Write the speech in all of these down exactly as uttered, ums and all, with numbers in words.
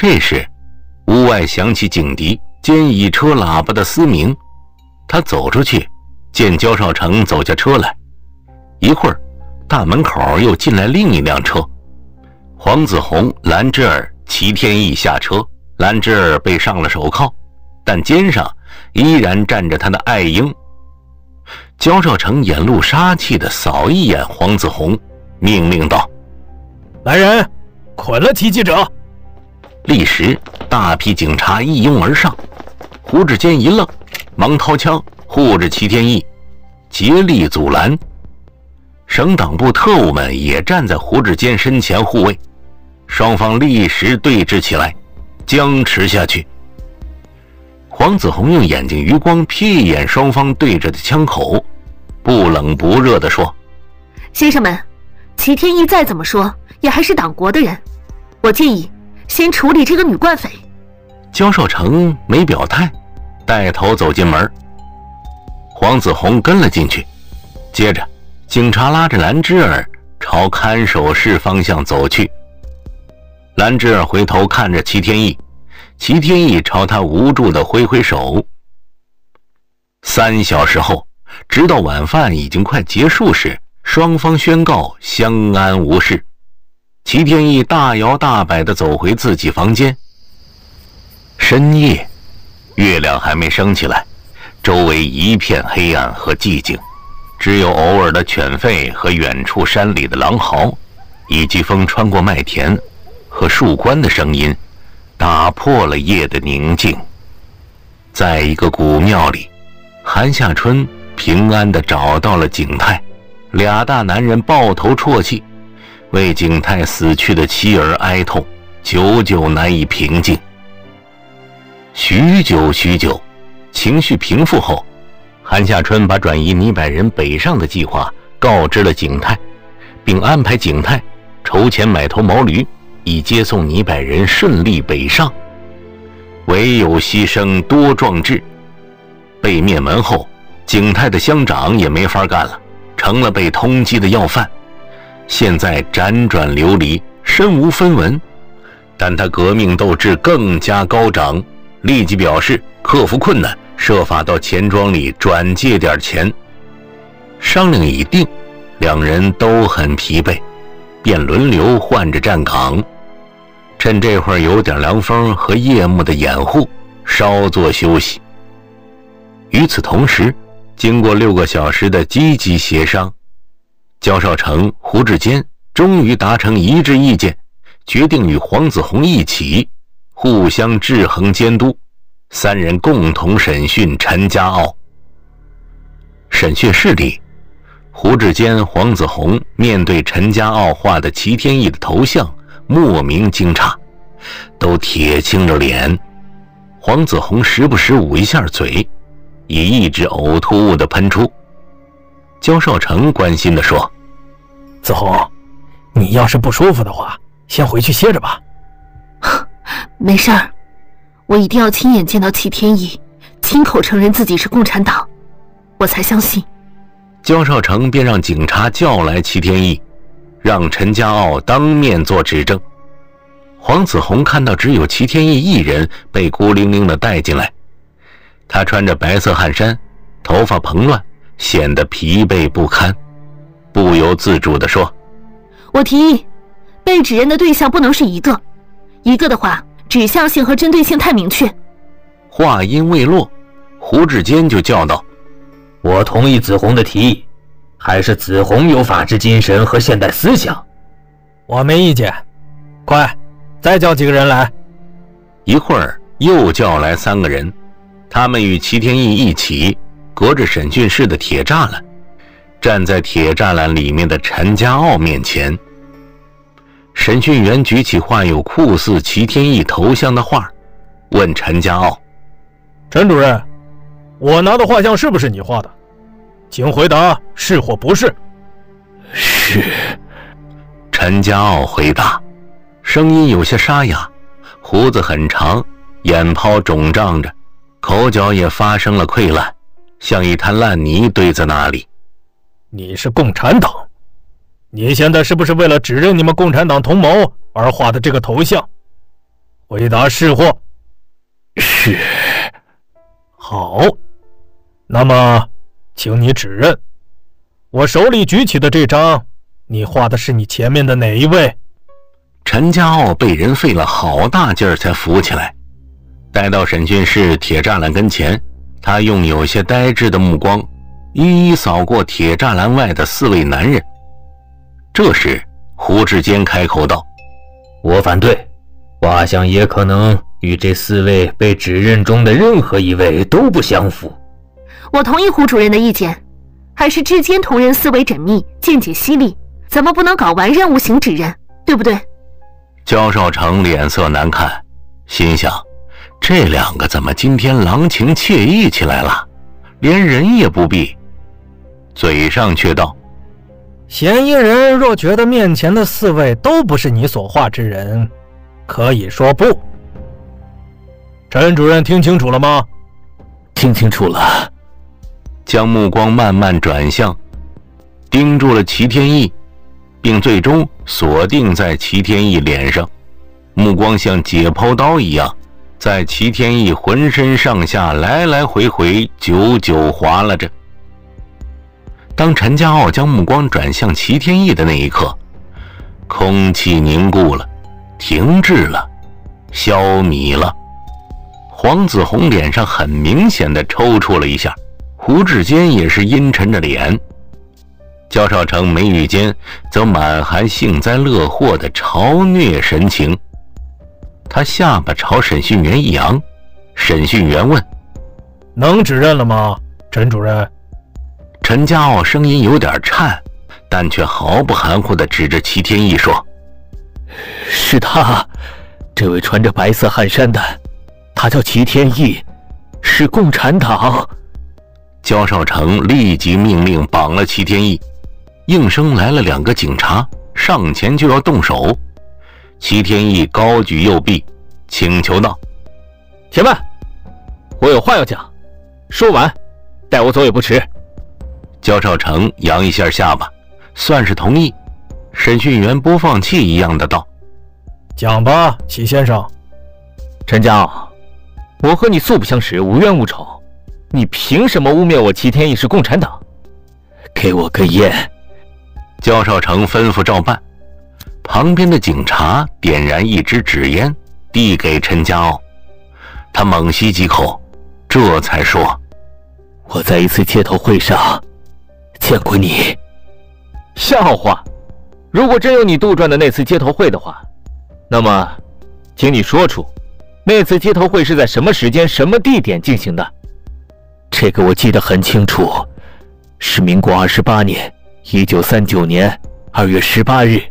这时屋外响起警笛兼乙车喇叭的嘶鸣，他走出去，见焦少成走下车来。一会儿大门口又进来另一辆车，黄子弘、兰芝儿、齐天意下车。兰芝儿被上了手铐，但肩上依然站着他的爱婴。焦少成眼露杀气地扫一眼黄子弘，命令道： 来人，捆了提记者。 立时大批警察一拥而上，胡志坚一愣，忙掏枪护着齐天意，竭力阻拦。省党部特务们也站在胡志坚身前护卫，双方立时对峙起来，僵持下去。黄子弘用眼睛余光瞥一眼双方对着的枪口，不冷不热地说： 先生们，齐天意再怎么说也还是党国的人，我建议先处理这个女惯匪。 焦少成没表态，带头走进门。黄子弘跟了进去，接着警察拉着兰芝儿朝看守室方向走去。兰芝儿回头看着齐天意，齐天意朝他无助地挥挥手。三小时后，直到晚饭已经快结束时，双方宣告相安无事。齐天意大摇大摆地走回自己房间。深夜，月亮还没升起来，周围一片黑暗和寂静，只有偶尔的犬吠和远处山里的狼嚎，以及风穿过麦田和树冠的声音，打破了夜的宁静。在一个古庙里，韩夏春平安地找到了景泰，俩大男人抱头啜泣，为景泰死去的妻儿哀痛，久久难以平静。许久许久，情绪平复后，韩夏春把转移泥柏人北上的计划告知了景泰，并安排景泰筹钱买头毛驴，以接送泥柏人顺利北上。唯有牺牲多壮志。被灭门后，景泰的乡长也没法干了，成了被通缉的要犯，现在辗转流离，身无分文。但他革命斗志更加高涨，立即表示克服困难，设法到钱庄里转借点钱。商量已定，两人都很疲惫，便轮流换着站岗，趁这会儿有点凉风和夜幕的掩护，稍作休息。与此同时，经过六个小时的积极协商，焦少成、胡志坚终于达成一致意见，决定与黄子弘一起互相制衡监督，三人共同审讯陈家傲。审讯室里，胡志坚、黄子弘面对陈家傲画的齐天意的头像，莫名惊诧，都铁青着脸。黄子弘时不时捂一下嘴，以抑制呕吐物的喷出。焦少成关心地说： 子弘，你要是不舒服的话，先回去歇着吧。 没事儿，我一定要亲眼见到齐天意亲口承认自己是共产党，我才相信。 焦少成便让警察叫来齐天意，让陈家傲当面做指证。黄子弘看到只有齐天意一人被孤零零地带进来，他穿着白色汗衫，头发蓬乱，显得疲惫不堪，不由自主地说： 我提议被指认的对象不能是一个，一个的话指向性和针对性太明确。 话音未落，胡志坚就叫道： 我同意子弘的提议，还是子弘有法治精神和现代思想。 我没意见，快再叫几个人来。 一会儿又叫来三个人，他们与齐天意一起隔着审讯室的铁栅栏，站在铁栅栏里面的陈家傲面前。审讯员举起画有酷似齐天意头像的画，问陈家傲： 陈主任，我拿的画像是不是你画的？请回答是或不是。 是。 陈家傲回答，声音有些沙哑，胡子很长，眼泡肿胀着，口角也发生了溃烂，像一滩烂泥堆在那里。 你是共产党，你现在是不是为了指认你们共产党同谋而画的这个头像？ 回答是或。 是。 好，那么，请你指认，我手里举起的这张，你画的是你前面的哪一位？ 陈家傲被人费了好大劲儿才扶起来，带到审讯室铁栅栏跟前，他用有些呆滞的目光一一扫过铁栅栏外的四位男人。这时胡志坚开口道： 我反对，画像也可能与这四位被指认中的任何一位都不相符。 我同意胡主任的意见，还是志坚同仁思维缜密，见解犀利，咱们不能搞完任务型指认，对不对？ 焦少成脸色难看，心想这两个怎么今天郎情妾意起来了，连人也不避，嘴上却道： 嫌疑人若觉得面前的四位都不是你所画之人，可以说不。陈主任听清楚了吗？ 听清楚了。 将目光慢慢转向，盯住了齐天意，并最终锁定在齐天意脸上，目光像解剖刀一样在齐天意浑身上下来来回回久久划拉着。当陈家傲将目光转向齐天意的那一刻，空气凝固了，停滞了，消弭了。黄子红脸上很明显的抽搐了一下，胡志坚也是阴沉着脸，焦少成眉宇间则满含幸灾乐祸的嘲谑神情。他下巴朝审讯员一扬，审讯员问： 能指认了吗，陈主任？ 陈家傲声音有点颤，但却毫不含糊地指着齐天意说： 是他，这位穿着白色汗衫的，他叫齐天意，是共产党。 焦少成立即命令绑了齐天意，应声来了两个警察，上前就要动手。齐天意高举右臂，请求道： 且慢，我有话要讲，说完带我走也不迟。 焦少成扬一下下巴，算是同意。审讯员播放器一样的道： 讲吧，齐先生。 陈家傲，我和你素不相识，无冤无仇，你凭什么污蔑我齐天意是共产党？给我根烟。 焦少成吩咐照办。旁边的警察点燃一支纸烟，递给陈家傲。他猛吸几口，这才说： 我在一次街头会上见过你。 笑话，如果真有你杜撰的那次街头会的话，那么请你说出那次街头会是在什么时间什么地点进行的。 这个我记得很清楚，是民国二十八年一九三九年二月十八日。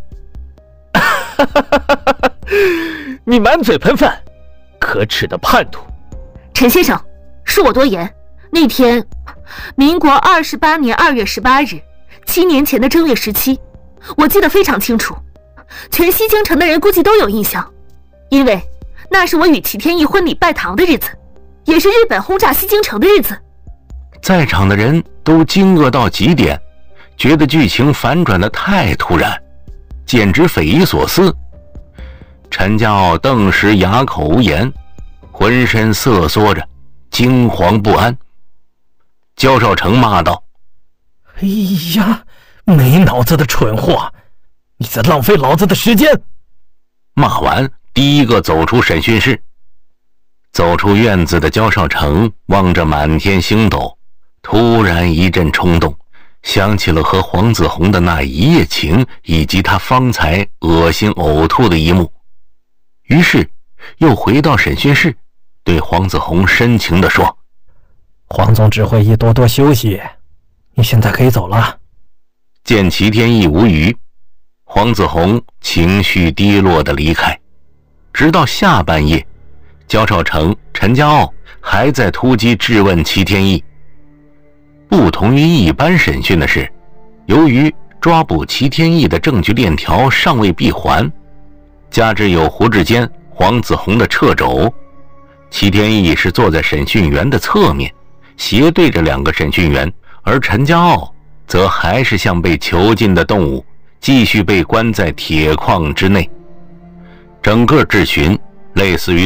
你满嘴喷饭，可耻的叛徒！ 陈先生，恕我多言，那天民国二十八年二月十八日，七年前的正月十七，我记得非常清楚，全西京城的人估计都有印象，因为那是我与齐天意婚礼拜堂的日子，也是日本轰炸西京城的日子。 在场的人都惊愕到极点，觉得剧情反转得太突然，简直匪夷所思。陈家傲顿时哑口无言，浑身瑟缩着，惊惶不安。焦少成骂道： 哎呀，没脑子的蠢货，你在浪费老子的时间！ 骂完，第一个走出审讯室。走出院子的焦少成望着满天星斗，突然一阵冲动，想起了和黄子红的那一夜情，以及他方才恶心呕吐的一幕。于是又回到审讯室，对黄子红深情地说： 黄总只会意多多休息，你现在可以走了。 见齐天意无语，黄子红情绪低落地离开。直到下半夜，焦少成、陈家傲还在突击质问齐天意。不同于一般审讯的是，由于抓捕齐天意的证据链条尚未闭环，加之有胡志坚、黄子红的掣肘，齐天意是坐在审讯员的侧面，斜对着两个审讯员，而陈家傲则还是像被囚禁的动物，继续被关在铁框之内。整个质询类似于